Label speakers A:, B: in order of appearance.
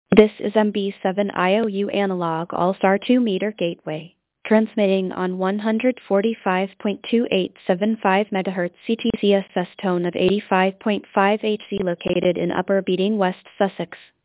A: This is MB7 IOU Analog All-Star 2-meter gateway, transmitting on 145.2875 MHz CTCSS tone of 85.5 Hz located in Upper Beeding, West Sussex.